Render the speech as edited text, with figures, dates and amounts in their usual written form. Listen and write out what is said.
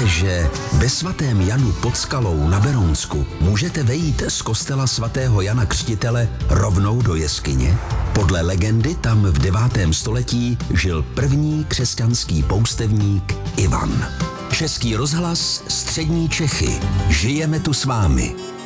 že ve svatém Janu pod Skalou na Berounsku můžete vejít z kostela svatého Jana Křtitele rovnou do jeskyně? Podle legendy tam v 9. století žil první křesťanský poustevník Ivan. Český rozhlas, Střední Čechy. Žijeme tu s vámi.